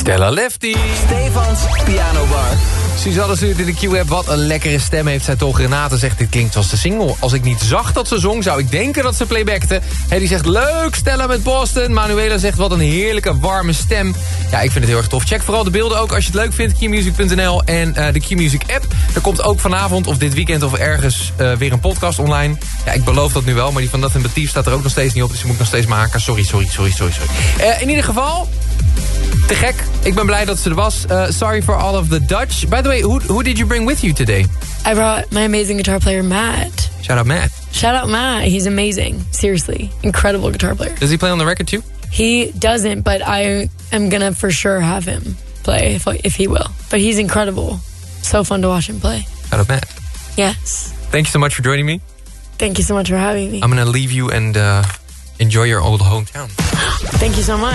Stella Lefty. Stefans Piano Bar. Suzanne stuurt in de Q-app, wat een lekkere stem heeft zij toch. Renate zegt, dit klinkt zoals de single. Als ik niet zag dat ze zong, zou ik denken dat ze playbackte. Hedy zegt, leuk, Stella met Boston. Manuela zegt, wat een heerlijke, warme stem. Ja, ik vind het heel erg tof. Check vooral de beelden ook als je het leuk vindt. Qmusic.nl en de Qmusic app. Er komt ook vanavond of dit weekend of ergens weer een podcast online. Ja, ik beloof dat nu wel, maar die van Dat en Batief staat er ook nog steeds niet op. Dus die moet ik nog steeds maken. Sorry. In ieder geval... te gek. Ik ben blij dat ze er was. Sorry for all of the Dutch. By the way, who did you bring with you today? I brought my amazing guitar player, Matt. Shout out Matt. Shout out Matt. He's amazing. Seriously. Incredible guitar player. Does he play on the record too? He doesn't, but I am going to for sure have him play if he will. But he's incredible. So fun to watch him play. Shout out Matt. Yes. Thank you so much for joining me. Thank you so much for having me. I'm going to leave you and enjoy your old hometown. Thank you so much.